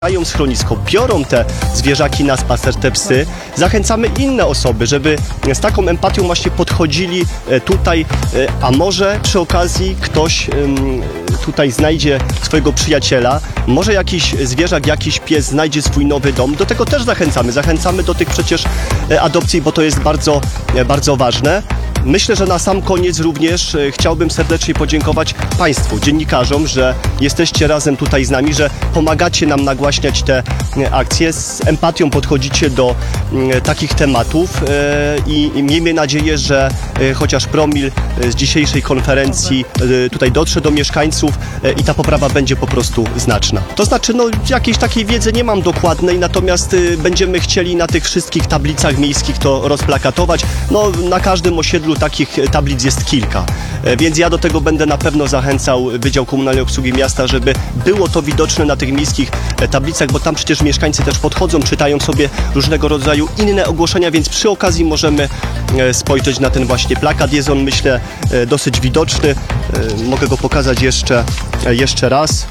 Mają schronisko, biorą te zwierzaki na spacer, te psy, zachęcamy inne osoby, żeby z taką empatią właśnie podchodzili tutaj, a może przy okazji ktoś tutaj znajdzie swojego przyjaciela, może jakiś zwierzak, jakiś pies znajdzie swój nowy dom. Do tego też zachęcamy do tych przecież adopcji, bo to jest bardzo, bardzo ważne. Myślę, że na sam koniec również chciałbym serdecznie podziękować Państwu, dziennikarzom, że jesteście razem tutaj z nami, że pomagacie nam nagłaśniać te akcje, z empatią podchodzicie do takich tematów i miejmy nadzieję, że chociaż promil z dzisiejszej konferencji tutaj dotrze do mieszkańców i ta poprawa będzie po prostu znaczna. To znaczy, jakiejś takiej wiedzy nie mam dokładnej, natomiast będziemy chcieli na tych wszystkich tablicach miejskich to rozplakatować. Na każdym osiedlu takich tablic jest kilka, więc ja do tego będę na pewno zachęcał Wydział Komunalnej Obsługi Miasta, żeby było to widoczne na tych miejskich tablicach, bo tam przecież mieszkańcy też podchodzą, czytają sobie różnego rodzaju inne ogłoszenia, więc przy okazji możemy spojrzeć na ten właśnie plakat. Jest on, myślę, dosyć widoczny. Mogę go pokazać jeszcze raz.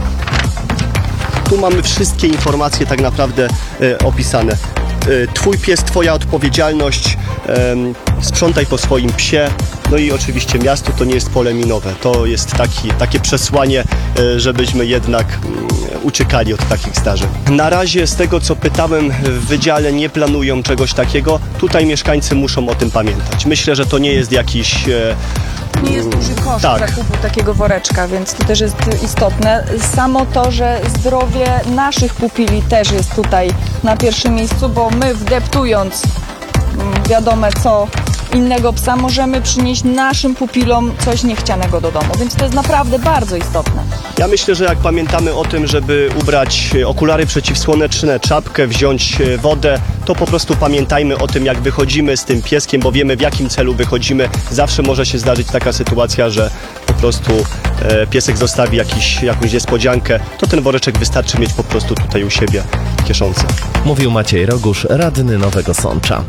Tu mamy wszystkie informacje tak naprawdę opisane. Twój pies, twoja odpowiedzialność, sprzątaj po swoim psie. No i oczywiście miasto to nie jest pole minowe. To jest takie przesłanie, żebyśmy jednak uciekali od takich zdarzeń. Na razie z tego, co pytałem, w wydziale nie planują czegoś takiego. Tutaj mieszkańcy muszą o tym pamiętać. Myślę, że to nie jest jakiś... Nie jest duży koszt zakupu takiego woreczka, więc to też jest istotne. Samo to, że zdrowie naszych pupili też jest tutaj na pierwszym miejscu, bo my wdeptując wiadome co innego psa możemy przynieść naszym pupilom coś niechcianego do domu, więc to jest naprawdę bardzo istotne. Ja myślę, że jak pamiętamy o tym, żeby ubrać okulary przeciwsłoneczne, czapkę, wziąć wodę, to po prostu pamiętajmy o tym, jak wychodzimy z tym pieskiem, bo wiemy, w jakim celu wychodzimy. Zawsze może się zdarzyć taka sytuacja, że po prostu piesek zostawi jakąś niespodziankę, to ten woreczek wystarczy mieć po prostu tutaj u siebie w kieszonce. Mówił Maciej Rogusz, radny Nowego Sącza.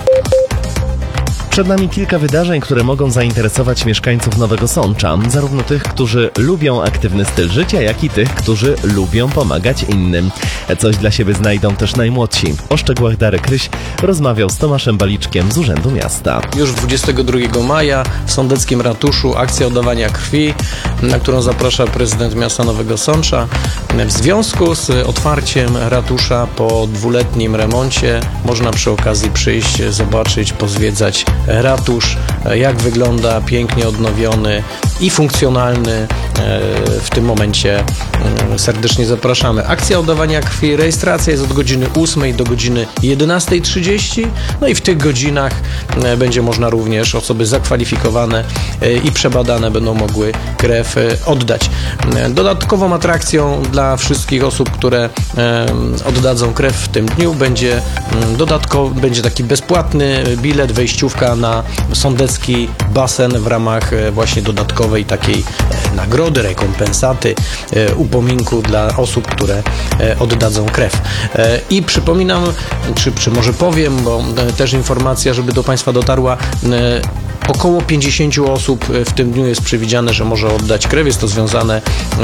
Przed nami kilka wydarzeń, które mogą zainteresować mieszkańców Nowego Sącza. Zarówno tych, którzy lubią aktywny styl życia, jak i tych, którzy lubią pomagać innym. Coś dla siebie znajdą też najmłodsi. O szczegółach Darek Ryś rozmawiał z Tomaszem Baliczkiem z Urzędu Miasta. Już 22 maja w sądeckim ratuszu akcja oddawania krwi, na którą zaprasza prezydent miasta Nowego Sącza. W związku z otwarciem ratusza po 2-letnim remoncie można przy okazji przyjść, zobaczyć, pozwiedzać ratusz, jak wygląda pięknie odnowiony i funkcjonalny. W tym momencie serdecznie zapraszamy. Akcja oddawania krwi, rejestracja jest od godziny 8 do godziny 11:30. No i w tych godzinach będzie można również osoby zakwalifikowane i przebadane będą mogły krew oddać. Dodatkową atrakcją dla wszystkich osób, które oddadzą krew w tym dniu będzie taki bezpłatny bilet, wejściówka na sądecki basen w ramach właśnie dodatkowej takiej nagrody, rekompensaty, upominku dla osób, które oddadzą krew. I przypominam, czy może powiem, bo też informacja, żeby do Państwa dotarła, około 50 osób w tym dniu jest przewidziane, że może oddać krew. Jest to związane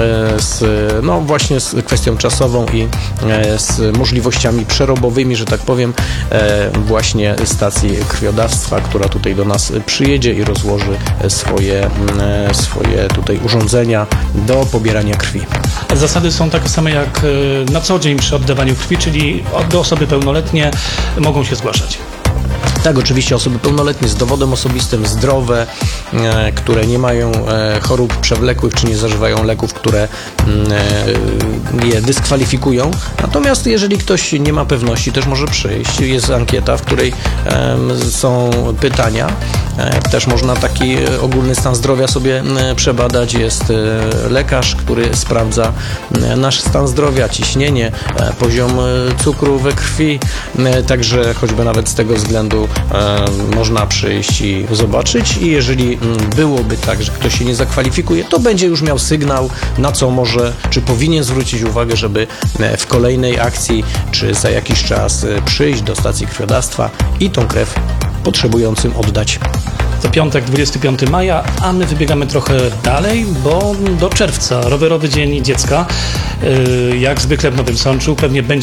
właśnie z kwestią czasową i z możliwościami przerobowymi, że tak powiem, właśnie stacji krwiodawstwa, która tutaj do nas przyjedzie i rozłoży swoje tutaj urządzenia do pobierania krwi. Zasady są takie same jak na co dzień przy oddawaniu krwi, czyli osoby pełnoletnie mogą się zgłaszać. Tak, oczywiście osoby pełnoletnie z dowodem osobistym, zdrowe, które nie mają chorób przewlekłych czy nie zażywają leków, które je dyskwalifikują. Natomiast jeżeli ktoś nie ma pewności, też może przyjść. Jest ankieta, w której są pytania. Też można taki ogólny stan zdrowia sobie przebadać. Jest lekarz, który sprawdza nasz stan zdrowia, ciśnienie, poziom cukru we krwi. Także choćby nawet z tego względu można przyjść i zobaczyć i jeżeli byłoby tak, że ktoś się nie zakwalifikuje, to będzie już miał sygnał, na co może, czy powinien zwrócić uwagę, żeby w kolejnej akcji, czy za jakiś czas przyjść do stacji krwiodawstwa i tą krew potrzebującym oddać. to piątek, 25 maja, a my wybiegamy trochę dalej, bo do czerwca, rowerowy dzień dziecka, jak zwykle w Nowym Sączu, pewnie będzie